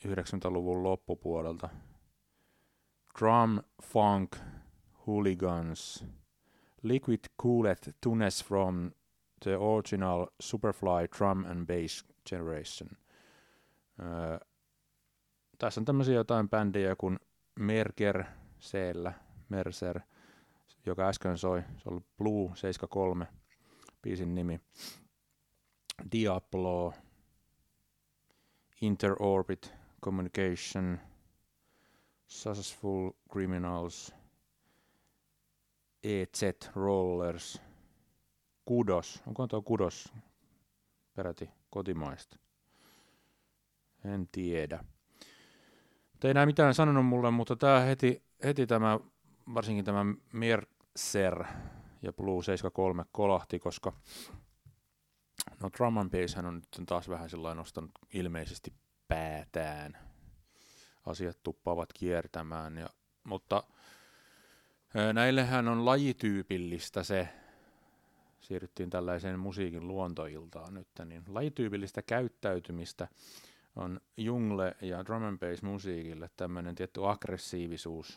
90-luvun loppupuolelta. Drum Funk Hooligans. Liquid Cooled Tunes from the original Superfly Drum and Bass Generation. Tässä on tämmöisiä jotain bändejä kuin Mercer, joka äsken soi. Se on Blue 73, biisin nimi. Diablo, Interorbit Communication, Successful Criminals, EZ Rollers, Kudos. Onko tuo Kudos peräti kotimaista? En tiedä. Ei enää mitään sanonut mulle, mutta tää heti tämä, varsinkin tämä Mercer ja Blue 73 kolahti, koska no drum and bass hän on nyt taas vähän sellainen nostanut ilmeisesti päätään. Asiat tuppaavat kiertämään, mutta näillehän on lajityypillistä se, siirryttiin tällaiseen musiikin luontoiltaan nyt, niin lajityypillistä käyttäytymistä on jungle ja drum and bass musiikille tämmöinen tietty aggressiivisuus.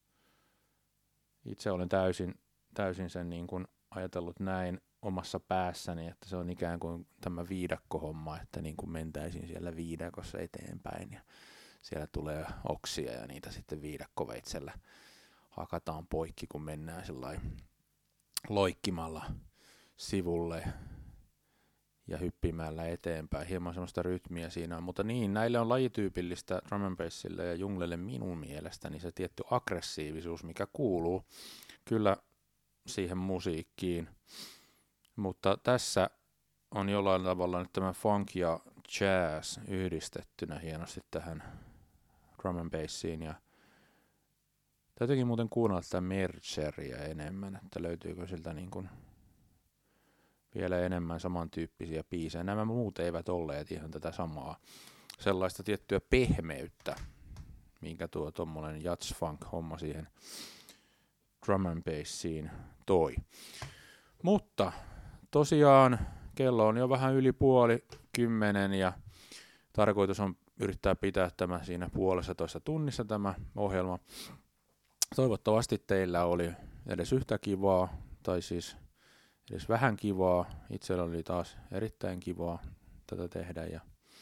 Itse olen täysin sen niin kuin ajatellut näin omassa päässäni, että se on ikään kuin tämä viidakkohomma, että niin kuin mentäisiin siellä viidakossa eteenpäin ja siellä tulee oksia ja niitä sitten viidakkoveitsellä hakataan poikki, kun mennään sellainen loikkimalla sivulle ja hyppimällä eteenpäin. Hieman semmoista rytmiä siinä on, mutta niin, näille on lajityypillistä drum and bassille ja junglelle minun mielestäni se tietty aggressiivisuus, mikä kuuluu kyllä siihen musiikkiin. Mutta tässä on jollain tavalla nyt tämä funk ja jazz yhdistettynä hienosti tähän drum and bassiin. Ja täytyykin muuten kuunnella tätä Merceria enemmän, että löytyykö siltä niin kuin vielä enemmän samantyyppisiä biisejä. Nämä muut eivät olleet ihan tätä samaa. Sellaista tiettyä pehmeyttä, minkä tuo tommonen jazz-funk-homma siihen drum and bassiin toi. Mutta tosiaan kello on jo vähän yli 9:30 ja tarkoitus on yrittää pitää tämä siinä 1,5 tunnissa tämä ohjelma. Toivottavasti teillä oli edes yhtä kivaa, tai siis edes vähän kivaa. Itsellä oli taas erittäin kivaa tätä tehdä. Ja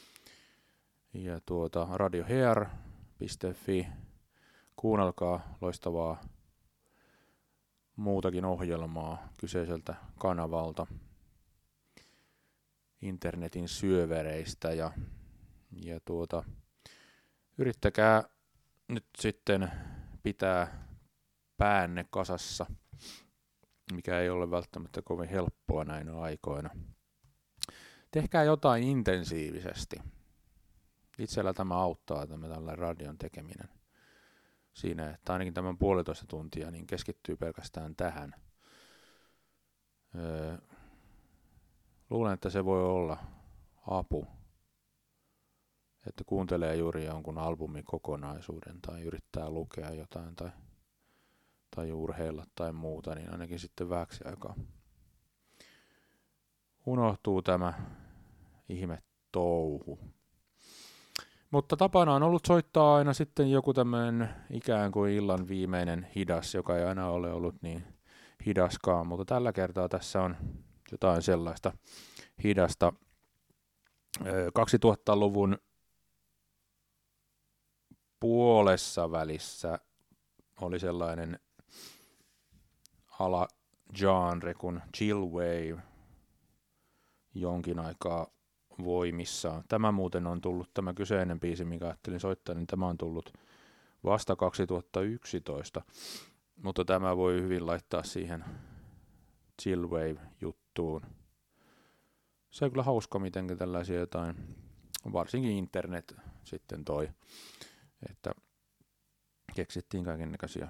radiohair.fi, kuunnelkaa loistavaa muutakin ohjelmaa kyseiseltä kanavalta internetin syövereistä ja yrittäkää nyt sitten pitää päänne kasassa, mikä ei ole välttämättä kovin helppoa näinä aikoina. Tehkää jotain intensiivisesti. Itsellä tämä auttaa, tämä tällainen radion tekeminen. Siinä, että ainakin tämän 1,5 tuntia niin keskittyy pelkästään tähän. Luulen, että se voi olla apu, että kuuntelee juuri jonkun albumin kokonaisuuden tai yrittää lukea jotain tai urheilla tai muuta, niin ainakin sitten vähäksi aikaa unohtuu tämä ihme touhu. Mutta tapana on ollut soittaa aina sitten joku tämmöinen ikään kuin illan viimeinen hidas, joka ei aina ole ollut niin hidaskaan, mutta tällä kertaa tässä on jotain sellaista hidasta. 2000-luvun puolessa välissä oli sellainen ala-genre kuin chill wave jonkin aikaa voimissaan. Tämä muuten on tullut, tämä kyseinen biisi, mikä ajattelin soittaa, niin tämä on tullut vasta 2011, mutta tämä voi hyvin laittaa siihen chill wave-juttuun. Se on kyllä hauska, miten tällaisia jotain, varsinkin internet sitten toi, että keksittiin kaikennäköisiä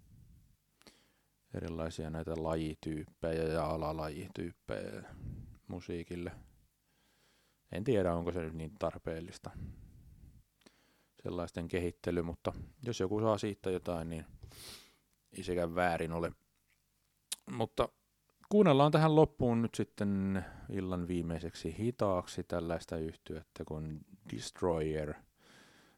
erilaisia näitä lajityyppejä ja alalajityyppejä musiikille. En tiedä, onko se nyt niin tarpeellista sellaisten kehittely, mutta jos joku saa siitä jotain, niin ei sekään väärin ole. Mutta kuunnellaan tähän loppuun nyt sitten illan viimeiseksi hitaaksi tällaista yhtyettä kuin Destroyer.